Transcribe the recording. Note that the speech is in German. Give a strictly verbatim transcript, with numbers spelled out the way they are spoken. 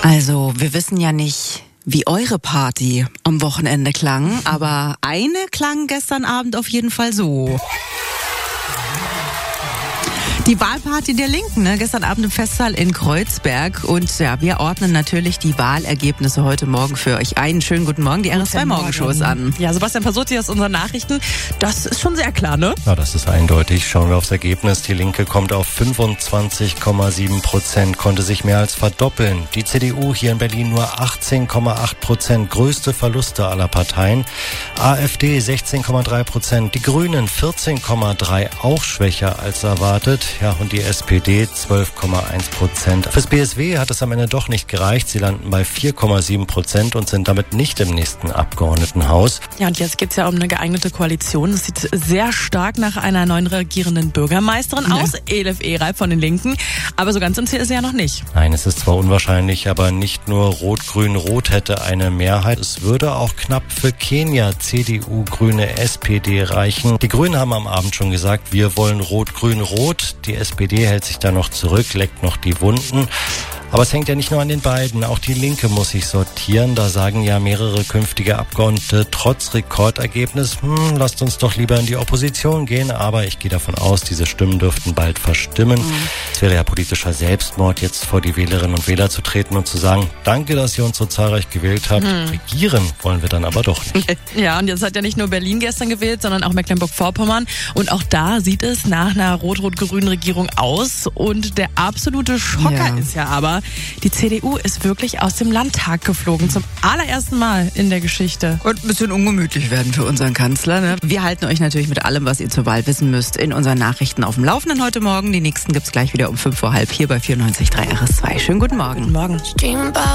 Also, wir wissen ja nicht, wie eure Party am Wochenende klang, aber eine klang gestern Abend auf jeden Fall so. Die Wahlparty der Linken, ne? Gestern Abend im Festsaal in Kreuzberg. Und ja, wir ordnen natürlich die Wahlergebnisse heute Morgen für euch ein. Schönen guten Morgen, die R S zwei Morgenshows an. Ja, Sebastian Pasotti aus unseren Nachrichten. Das ist schon sehr klar, ne? Ja, das ist eindeutig. Schauen wir aufs Ergebnis. Die Linke kommt auf fünfundzwanzig Komma sieben Prozent, konnte sich mehr als verdoppeln. Die C D U hier in Berlin nur achtzehn Komma acht Prozent, größte Verluste aller Parteien. AfD sechzehn Komma drei Prozent, die Grünen vierzehn Komma drei, auch schwächer als erwartet. Ja, und die S P D zwölf Komma eins Prozent. Fürs B S W hat es am Ende doch nicht gereicht. Sie landen bei vier Komma sieben Prozent und sind damit nicht im nächsten Abgeordnetenhaus. Ja, und jetzt geht's ja um eine geeignete Koalition. Es sieht sehr stark nach einer neuen regierenden Bürgermeisterin aus, Elif Ereib von den Linken. Aber so ganz im Ziel ist sie ja noch nicht. Nein, es ist zwar unwahrscheinlich, aber nicht nur Rot-Grün-Rot hätte eine Mehrheit. Es würde auch knapp für Kenia, C D U, Grüne, S P D reichen. Die Grünen haben am Abend schon gesagt, wir wollen Rot-Grün-Rot. Die S P D hält sich da noch zurück, leckt noch die Wunden. Aber es hängt ja nicht nur an den beiden, auch die Linke muss sich sortieren. Da sagen ja mehrere künftige Abgeordnete trotz Rekordergebnis, hm, lasst uns doch lieber in die Opposition gehen. Aber ich gehe davon aus, diese Stimmen dürften bald verstimmen. Mhm. Es wäre ja politischer Selbstmord, jetzt vor die Wählerinnen und Wähler zu treten und zu sagen, danke, dass ihr uns so zahlreich gewählt habt. Mhm. Regieren wollen wir dann aber doch nicht. Ja, und jetzt hat ja nicht nur Berlin gestern gewählt, sondern auch Mecklenburg-Vorpommern. Und auch da sieht es nach einer rot-rot-grünen Regierung aus. Und der absolute Schocker ja. ist ja aber, die C D U ist wirklich aus dem Landtag geflogen. Zum allerersten Mal in der Geschichte. Und ein bisschen ungemütlich werden für unseren Kanzler. Ne? Wir halten euch natürlich mit allem, was ihr zur Wahl wissen müsst, in unseren Nachrichten auf dem Laufenden heute Morgen. Die nächsten gibt's gleich wieder um fünf vor halb hier bei vierundneunzig Komma drei R S zwei. Schönen guten Morgen. Guten Morgen.